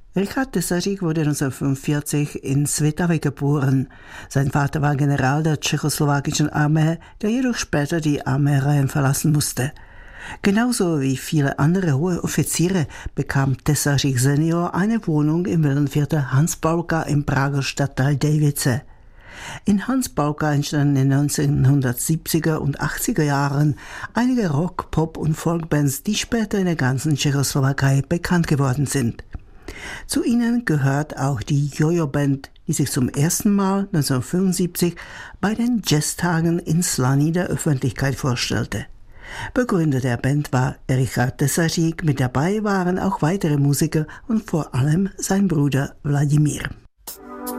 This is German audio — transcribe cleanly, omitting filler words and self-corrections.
Richard Tesařík wurde 1945 in Svitavy geboren. Sein Vater war General der tschechoslowakischen Armee, der jedoch später die Armeereihen verlassen musste. Genauso wie viele andere hohe Offiziere bekam Tesařík Senior eine Wohnung im Villenviertel Hans-Paulka im Prager Stadtteil Davice. In Hans-Paulka entstanden in den 1970er und 80er Jahren einige Rock-, Pop- und Folkbands, die später in der ganzen Tschechoslowakei bekannt geworden sind. Zu ihnen gehört auch die Jojo-Band, die sich zum ersten Mal 1975 bei den Jazztagen in Slaný der Öffentlichkeit vorstellte. Begründer der Band war Richard Tesařík, mit dabei waren auch weitere Musiker und vor allem sein Bruder Wladimír.